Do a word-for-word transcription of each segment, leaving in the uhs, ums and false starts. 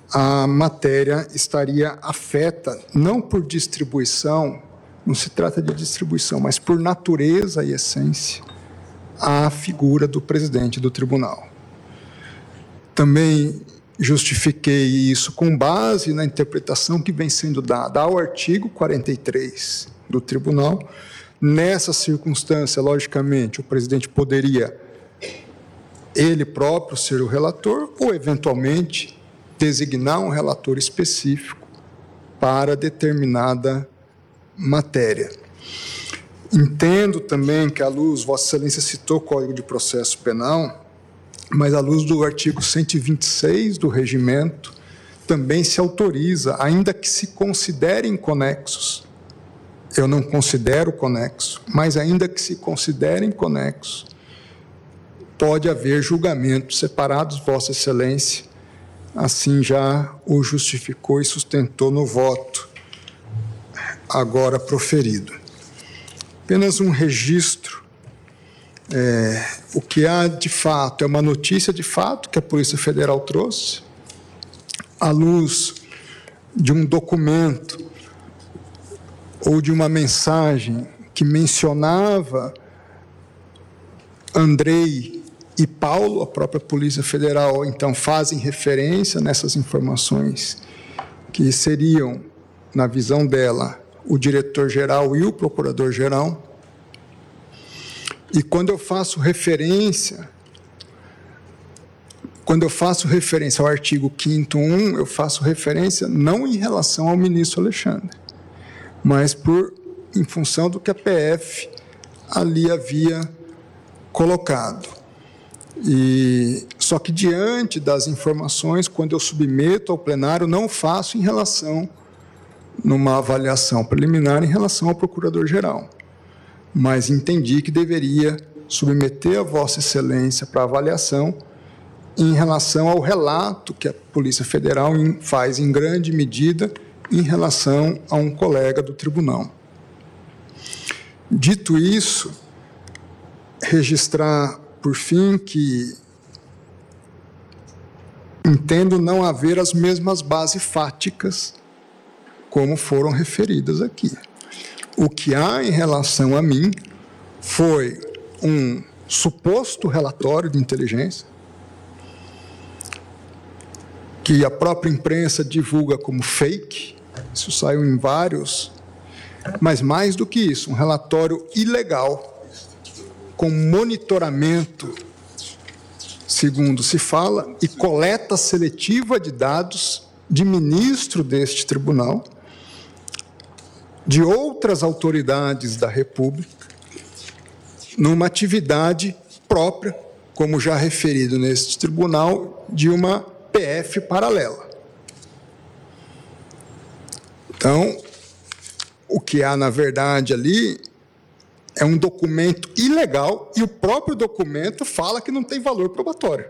a matéria estaria afeta, não por distribuição, não se trata de distribuição, mas por natureza e essência, à figura do presidente do tribunal. Também justifiquei isso com base na interpretação que vem sendo dada ao artigo quarenta e três do tribunal. Nessa circunstância, logicamente, o presidente poderia, ele próprio, ser o relator ou, eventualmente, designar um relator específico para determinada matéria. Entendo também que, à luz, Vossa Excelência citou o Código de Processo Penal, mas, à luz do artigo cento e vinte e seis do Regimento, também se autoriza, ainda que se considerem conexos, eu não considero conexo, mas ainda que se considerem conexos, pode haver julgamentos separados, Vossa Excelência, assim já o justificou e sustentou no voto agora proferido. Apenas um registro. É, o que há de fato é uma notícia de fato que a Polícia Federal trouxe, à luz de um documento ou de uma mensagem que mencionava Andrei e Paulo. A própria Polícia Federal, então, fazem referência nessas informações que seriam, na visão dela, o diretor-geral e o procurador-geral. E quando eu faço referência, quando eu faço referência ao artigo quinto um, eu faço referência não em relação ao ministro Alexandre, mas por, em função do que a P F ali havia colocado. E, só que diante das informações, quando eu submeto ao plenário, não faço em relação, numa avaliação preliminar, em relação ao procurador-geral. Mas entendi que deveria submeter a Vossa Excelência para avaliação em relação ao relato que a Polícia Federal faz em grande medida em relação a um colega do tribunal. Dito isso, registrar, por fim, que entendo não haver as mesmas bases fáticas como foram referidas aqui. O que há em relação a mim foi um suposto relatório de inteligência que a própria imprensa divulga como fake, isso saiu em vários, mas mais do que isso, um relatório ilegal, com monitoramento, segundo se fala, e coleta seletiva de dados de ministro deste tribunal, de outras autoridades da República, numa atividade própria, como já referido neste tribunal, de uma P F paralela. Então, o que há, na verdade, ali é um documento ilegal e o próprio documento fala que não tem valor probatório.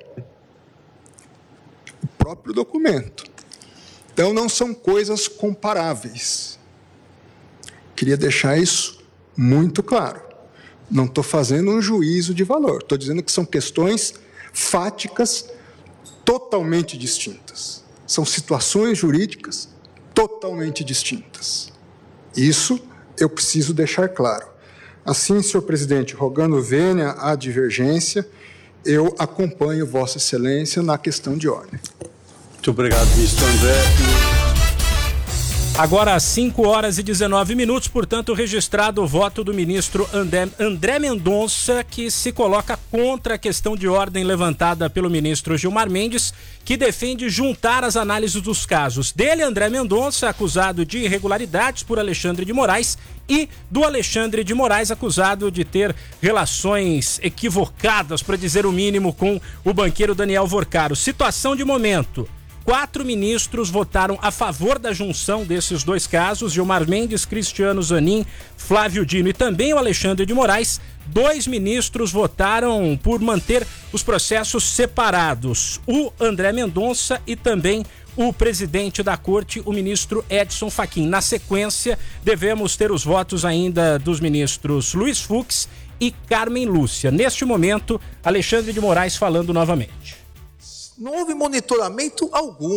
O próprio documento. Então, não são coisas comparáveis. Queria deixar isso muito claro. Não estou fazendo um juízo de valor. Estou dizendo que são questões fáticas totalmente distintas. São situações jurídicas totalmente distintas. Isso eu preciso deixar claro. Assim, senhor presidente, rogando vênia à divergência, eu acompanho Vossa Excelência na questão de ordem. Muito obrigado, ministro André. Agora, às cinco horas e dezenove minutos, portanto, registrado o voto do ministro André, André Mendonça, que se coloca contra a questão de ordem levantada pelo ministro Gilmar Mendes, que defende juntar as análises dos casos dele, André Mendonça, acusado de irregularidades por Alexandre de Moraes, e do Alexandre de Moraes, acusado de ter relações equivocadas, para dizer o mínimo, com o banqueiro Daniel Vorcaro. Situação de momento. Quatro ministros votaram a favor da junção desses dois casos, Gilmar Mendes, Cristiano Zanin, Flávio Dino e também o Alexandre de Moraes. Dois ministros votaram por manter os processos separados, o André Mendonça e também o presidente da corte, o ministro Edson Fachin. Na sequência, devemos ter os votos ainda dos ministros Luiz Fux e Carmen Lúcia. Neste momento, Alexandre de Moraes falando novamente. Não houve monitoramento algum.